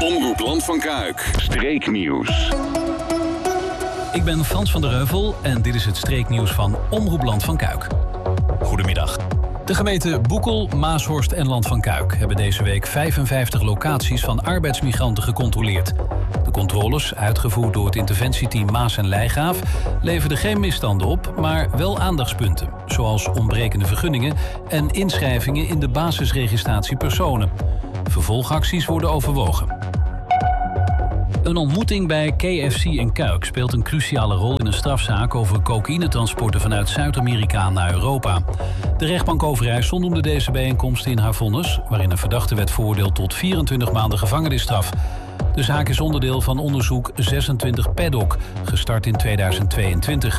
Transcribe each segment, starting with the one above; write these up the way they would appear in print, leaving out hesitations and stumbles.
Omroep Land van Kuik. Streeknieuws. Ik ben Frans van der Heuvel en dit is het streeknieuws van Omroep Land van Kuik. Goedemiddag. De gemeenten Boekel, Maashorst en Land van Kuik hebben deze week 55 locaties van arbeidsmigranten gecontroleerd. De controles, uitgevoerd door het interventieteam Maas en Leijgaaf, leverden geen misstanden op, maar wel aandachtspunten, zoals ontbrekende vergunningen en inschrijvingen in de basisregistratie personen. Vervolgacties worden overwogen. Een ontmoeting bij KFC in Kuik speelt een cruciale rol in een strafzaak over cocaïnetransporten vanuit Zuid-Amerika naar Europa. De rechtbank Overijssel noemde deze bijeenkomst in haar vonnis, waarin een verdachte werd veroordeeld tot 24 maanden gevangenisstraf. De zaak is onderdeel van onderzoek 26 Paddock, gestart in 2022.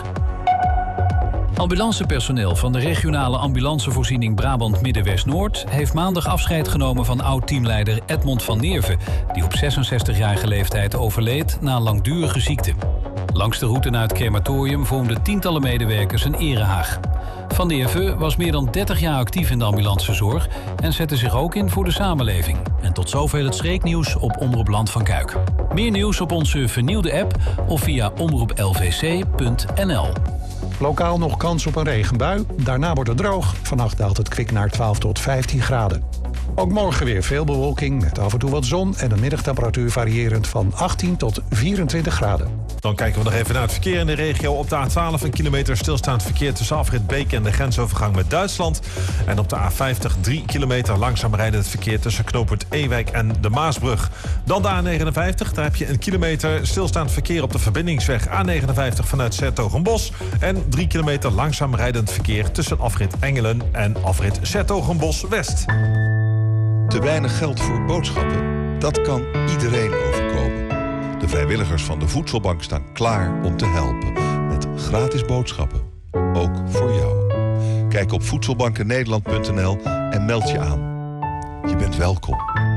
Ambulancepersoneel van de regionale ambulancevoorziening Brabant Midden-West-Noord heeft maandag afscheid genomen van oud-teamleider Edmond van Neerven, die op 66-jarige leeftijd overleed na langdurige ziekte. Langs de route naar het crematorium vormden tientallen medewerkers een erehaag. Van Neerven was meer dan 30 jaar actief in de ambulancezorg en zette zich ook in voor de samenleving. En tot zover het streeknieuws op Omroep Land van Kuik. Meer nieuws op onze vernieuwde app of via omroeplvc.nl. Lokaal nog kans op een regenbui. Daarna wordt het droog. Vannacht daalt het kwik naar 12 tot 15 graden. Ook morgen weer veel bewolking met af en toe wat zon en een middagtemperatuur variërend van 18 tot 24 graden. Dan kijken we nog even naar het verkeer in de regio. Op de A12 een kilometer stilstaand verkeer tussen afrit Beek en de grensovergang met Duitsland. En op de A50 3 kilometer langzaam rijdend verkeer tussen knooppunt Ewijk en de Maasbrug. Dan de A59, daar heb je een kilometer stilstaand verkeer op de verbindingsweg A59 vanuit 's-Hertogenbosch. En 3 kilometer langzaam rijdend verkeer tussen afrit Engelen en afrit 's-Hertogenbosch West. Te weinig geld voor boodschappen? Dat kan iedereen overkomen. De vrijwilligers van de Voedselbank staan klaar om te helpen. Met gratis boodschappen. Ook voor jou. Kijk op voedselbankennederland.nl en meld je aan. Je bent welkom.